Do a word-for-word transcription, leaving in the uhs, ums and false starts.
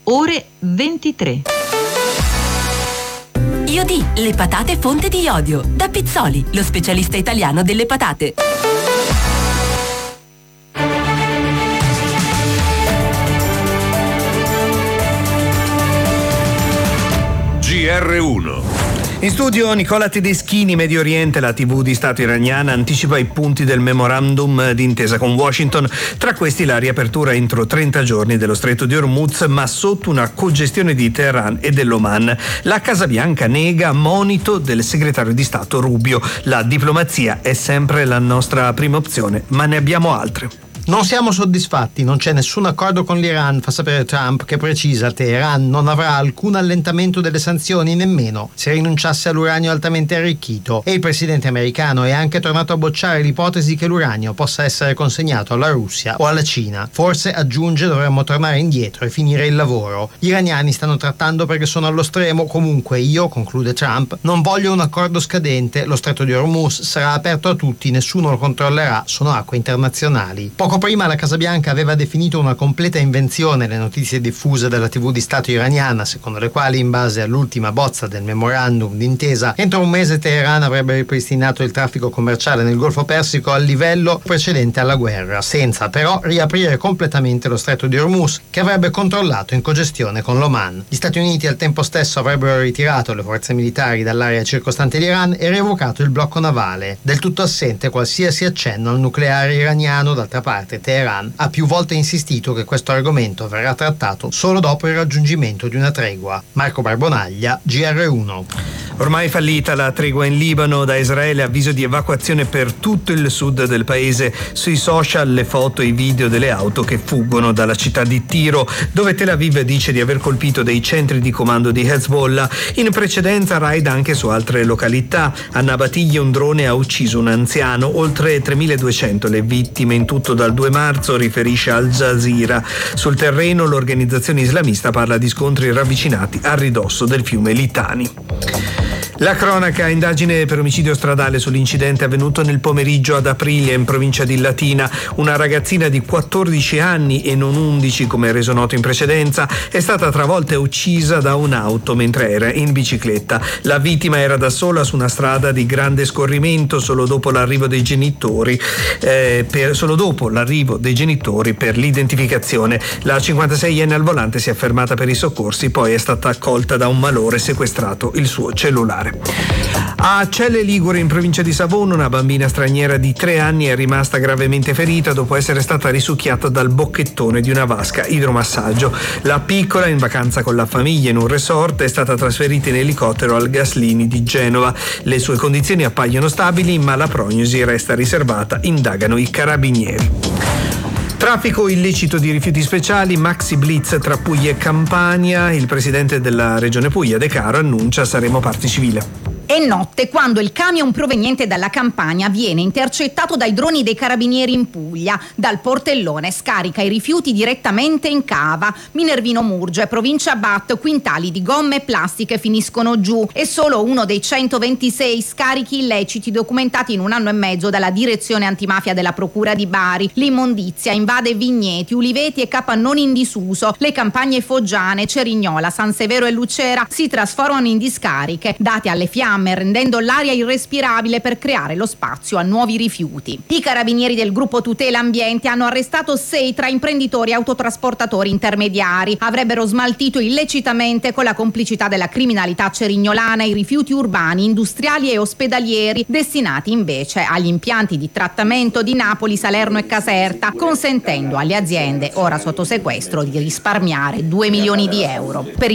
ore ventitré. Iodì, le patate fonte di iodio. Da Pizzoli, lo specialista italiano delle patate. G R uno. In studio Nicola Tedeschini. Medio Oriente, la tivù di Stato iraniana anticipa i punti del memorandum d'intesa con Washington. Tra questi la riapertura entro trenta giorni dello Stretto di Hormuz, ma sotto una cogestione di Teheran e dell'Oman. La Casa Bianca nega monito del segretario di Stato Rubio. La diplomazia è sempre la nostra prima opzione, ma ne abbiamo altre. Non siamo soddisfatti, non c'è nessun accordo con l'Iran, fa sapere Trump, che precisa: Teheran non avrà alcun allentamento delle sanzioni nemmeno se rinunciasse all'uranio altamente arricchito, e il presidente americano è anche tornato a bocciare l'ipotesi che l'uranio possa essere consegnato alla Russia o alla Cina. Forse, aggiunge, dovremmo tornare indietro e finire il lavoro. Gli iraniani stanno trattando perché sono allo stremo. Comunque io, conclude Trump, non voglio un accordo scadente, lo Stretto di Hormuz sarà aperto a tutti, nessuno lo controllerà, sono acque internazionali. Poco prima la Casa Bianca aveva definito una completa invenzione le notizie diffuse dalla tivù di Stato iraniana, secondo le quali, in base all'ultima bozza del memorandum d'intesa, entro un mese Teheran avrebbe ripristinato il traffico commerciale nel Golfo Persico al livello precedente alla guerra, senza però riaprire completamente lo Stretto di Hormuz, che avrebbe controllato in cogestione con l'Oman. Gli Stati Uniti al tempo stesso avrebbero ritirato le forze militari dall'area circostante l'Iran e revocato il blocco navale. Del tutto assente qualsiasi accenno al nucleare iraniano. D'altra parte Teheran ha più volte insistito che questo argomento verrà trattato solo dopo il raggiungimento di una tregua. Marco Barbonaglia, G R uno. Ormai fallita la tregua in Libano, da Israele avviso di evacuazione per tutto il sud del paese. Sui social le foto e i video delle auto che fuggono dalla città di Tiro, dove Tel Aviv dice di aver colpito dei centri di comando di Hezbollah. In precedenza raid anche su altre località. A Nabatiglia un drone ha ucciso un anziano, oltre tremiladuecento le vittime in tutto dal due marzo, riferisce Al Jazeera. Sul terreno l'organizzazione islamista parla di scontri ravvicinati a ridosso del fiume Litani. La cronaca: indagine per omicidio stradale sull'incidente avvenuto nel pomeriggio ad Aprilia, in provincia di Latina. Una ragazzina di quattordici anni e non undici, come reso noto in precedenza, è stata travolta e uccisa da un'auto mentre era in bicicletta. La vittima era da sola su una strada di grande scorrimento solo dopo l'arrivo dei genitori, eh, per, solo dopo l'arrivo dei genitori per l'identificazione. La cinquantaseienne al volante si è fermata per i soccorsi, poi è stata accolta da un malore, sequestrato il suo cellulare. A Celle Ligure, in provincia di Savona, una bambina straniera di tre anni è rimasta gravemente ferita dopo essere stata risucchiata dal bocchettone di una vasca idromassaggio. La piccola, in vacanza con la famiglia in un resort, è stata trasferita in elicottero al Gaslini di Genova. Le sue condizioni appaiono stabili, ma la prognosi resta riservata, indagano i carabinieri. Traffico illecito di rifiuti speciali, maxi blitz tra Puglia e Campania. Il presidente della regione Puglia, De Caro, annuncia: saremo parte civile. È notte quando il camion proveniente dalla Campania viene intercettato dai droni dei carabinieri in Puglia. Dal portellone scarica i rifiuti direttamente in cava. Minervino Murge, provincia Bat, quintali di gomme e plastiche finiscono giù. È solo uno dei centoventisei scarichi illeciti documentati in un anno e mezzo dalla direzione antimafia della procura di Bari. L'immondizia invade vigneti, uliveti e capannoni in disuso. Le campagne foggiane, Cerignola, San Severo e Lucera si trasformano in discariche, date alle fiamme, rendendo l'aria irrespirabile per creare lo spazio a nuovi rifiuti. I carabinieri del gruppo Tutela Ambiente hanno arrestato sei tra imprenditori e autotrasportatori intermediari. Avrebbero smaltito illecitamente, con la complicità della criminalità cerignolana, i rifiuti urbani, industriali e ospedalieri, destinati invece agli impianti di trattamento di Napoli, Salerno e Caserta, consentendo alle aziende ora sotto sequestro di risparmiare due milioni di euro. Per